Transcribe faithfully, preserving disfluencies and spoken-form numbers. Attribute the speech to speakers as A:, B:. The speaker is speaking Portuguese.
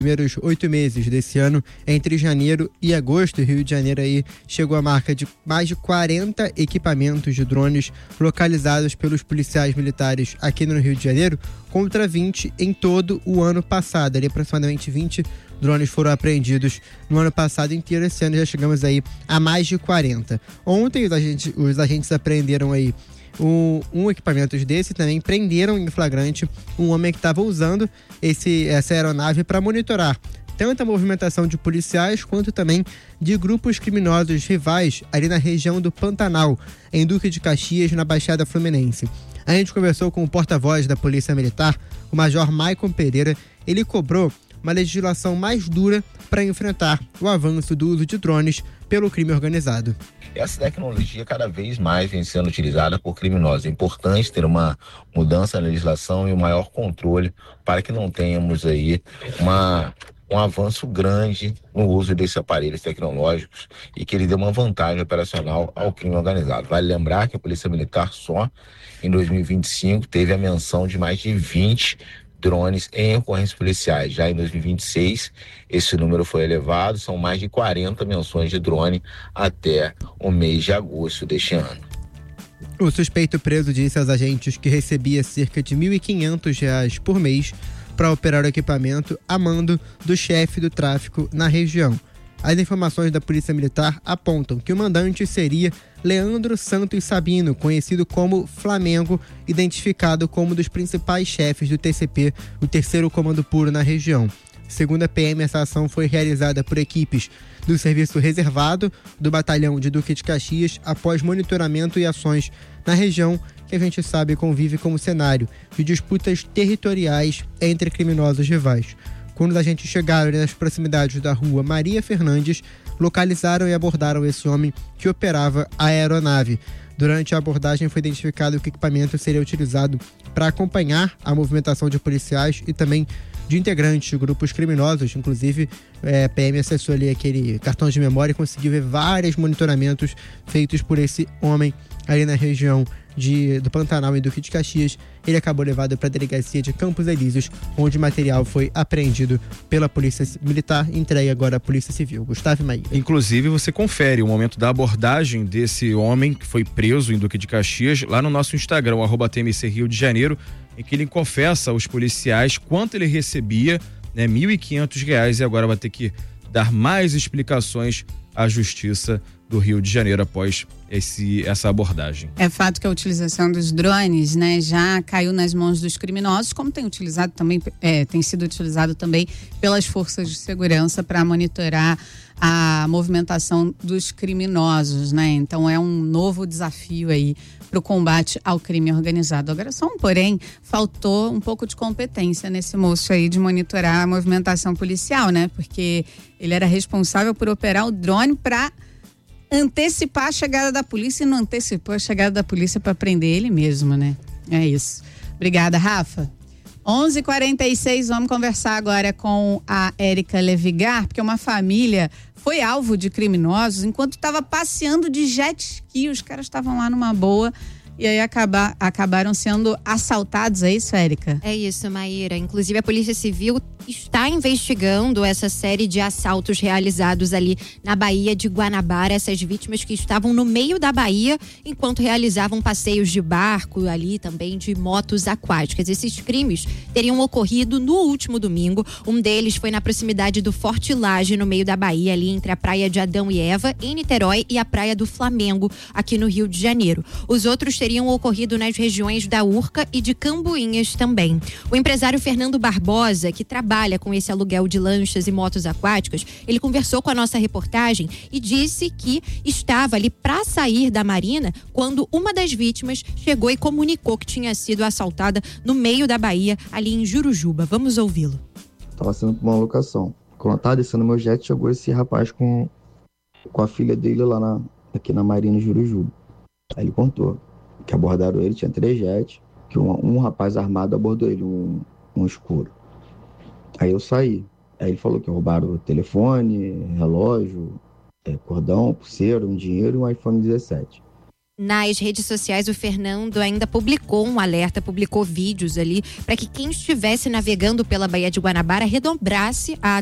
A: primeiros oito meses desse ano, entre janeiro e agosto, o Rio de Janeiro aí chegou à marca de mais de quarenta equipamentos de drones localizados pelos policiais militares aqui no Rio de Janeiro, contra vinte em todo o ano passado. Ali aproximadamente vinte drones foram apreendidos no ano passado inteiro. Esse ano já chegamos aí a mais de quarenta. Ontem os agentes, os agentes apreenderam aí Um, um equipamento desse, também prenderam em flagrante um homem que estava usando esse, essa aeronave para monitorar tanto a movimentação de policiais quanto também de grupos criminosos rivais ali na região do Pantanal, em Duque de Caxias, na Baixada Fluminense. A gente conversou com o porta-voz da Polícia Militar, o Major Maicon Pereira. Ele cobrou uma legislação mais dura para enfrentar o avanço do uso de drones pelo crime organizado.
B: Essa tecnologia cada vez mais vem sendo utilizada por criminosos. É importante ter uma mudança na legislação e um maior controle para que não tenhamos aí uma, um avanço grande no uso desses aparelhos tecnológicos e que ele dê uma vantagem operacional ao crime organizado. Vale lembrar que a Polícia Militar só em dois mil e vinte e cinco teve a menção de mais de vinte drones em ocorrências policiais. Já em dois mil e vinte e seis, esse número foi elevado, são mais de quarenta menções de drone até o mês de agosto deste ano.
A: O suspeito preso disse aos agentes que recebia cerca de mil e quinhentos reais por mês para operar o equipamento a mando do chefe do tráfico na região. As informações da Polícia Militar apontam que o mandante seria Leandro Santos Sabino, conhecido como Flamengo, identificado como um dos principais chefes do T C P, o terceiro Comando Puro na região. Segundo a P M, essa ação foi realizada por equipes do Serviço Reservado do Batalhão de Duque de Caxias após monitoramento e ações na região, que a gente sabe convive como cenário de disputas territoriais entre criminosos rivais. Quando os agentes chegaram nas proximidades da rua Maria Fernandes, localizaram e abordaram esse homem que operava a aeronave. Durante a abordagem foi identificado que o equipamento seria utilizado para acompanhar a movimentação de policiais e também de integrantes de grupos criminosos. Inclusive, é, a P M acessou ali aquele cartão de memória e conseguiu ver vários monitoramentos feitos por esse homem ali na região de, do Pantanal e Duque de Caxias. Ele acabou levado para a delegacia de Campos Elíseos, onde o material foi apreendido pela Polícia Militar e entregue agora à Polícia Civil. Gustavo Maia.
C: Inclusive, você confere o momento da abordagem desse homem que foi preso em Duque de Caxias lá no nosso Instagram, o arroba T M C Rio de Janeiro, em que ele confessa aos policiais quanto ele recebia, né, mil e quinhentos reais, e agora vai ter que dar mais explicações à Justiça do Rio de Janeiro após esse, essa abordagem.
D: É fato que a utilização dos drones, né, já caiu nas mãos dos criminosos, como tem utilizado também, é, tem sido utilizado também pelas forças de segurança para monitorar a movimentação dos criminosos, né? Então é um novo desafio aí para o combate ao crime organizado. Agora, só um porém, faltou um pouco de competência nesse moço aí de monitorar a movimentação policial, né? Porque ele era responsável por operar o drone para antecipar a chegada da polícia e não antecipou a chegada da polícia para prender ele mesmo, né? É isso. Obrigada, Rafa. onze e quarenta e seis, vamos conversar agora com a Érica Levigar, porque uma família foi alvo de criminosos enquanto estava passeando de jet ski. Os caras estavam lá numa boa e aí acabar, acabaram sendo assaltados. É isso, Érica?
E: É isso, Maíra. Inclusive, a Polícia Civil está investigando essa série de assaltos realizados ali na Baía de Guanabara. Essas vítimas que estavam no meio da Baía enquanto realizavam passeios de barco ali, também de motos aquáticas. Esses crimes teriam ocorrido no último domingo. Um deles foi na proximidade do Forte Laje, no meio da Baía, ali entre a Praia de Adão e Eva, em Niterói, e a Praia do Flamengo, aqui no Rio de Janeiro. Os outros teriam ocorrido nas regiões da Urca e de Cambuinhas também. O empresário Fernando Barbosa, que trabalha com esse aluguel de lanchas e motos aquáticas, ele conversou com a nossa reportagem e disse que estava ali para sair da marina quando uma das vítimas chegou e comunicou que tinha sido assaltada no meio da Bahia, ali em Jurujuba. Vamos ouvi-lo.
F: Estava sendo por uma locação. Quando eu estava descendo meu jet, chegou esse rapaz com, com a filha dele lá na, aqui na marina em Jurujuba. Aí ele contou que abordaram ele, tinha três jets, que um, um rapaz armado abordou ele, um, um escuro. Aí eu saí. Aí ele falou que roubaram o telefone, relógio, é, cordão, pulseira, um dinheiro e um iPhone dezessete.
E: nas redes sociais, o Fernando ainda publicou um alerta, publicou vídeos ali, para que quem estivesse navegando pela Baía de Guanabara redobrasse a